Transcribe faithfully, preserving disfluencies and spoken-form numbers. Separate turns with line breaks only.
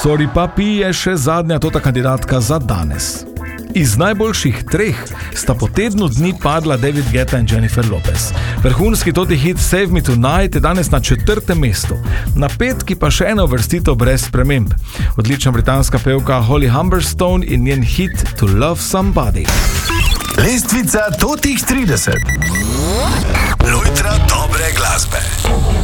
Sorry Papi je še zadnja tota kandidatka za danes. Iz najboljših treh sta po tednu dni padla David Guetta in Jennifer Lopez. Vrhunski toti hit Save Me Tonight je danes na četrtem mestu. Na petki pa še ena uvrstitev brez sprememb. Odlična britanska pevka Holly Humberstone in njen hit To Love Somebody.
Lestvica totih trideset. Lojtra dobre glasbe.